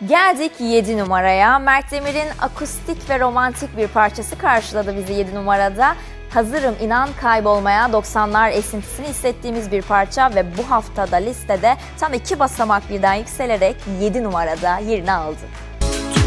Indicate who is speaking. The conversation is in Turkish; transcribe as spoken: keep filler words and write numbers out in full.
Speaker 1: Geldik yedi numaraya. Mert Demir'in akustik ve romantik bir parçası karşıladı bizi yedi numarada. Hazırım inan kaybolmaya, doksanlar esintisini hissettiğimiz bir parça ve bu haftada listede tam iki basamak birden yükselerek yedi numarada yerini aldı.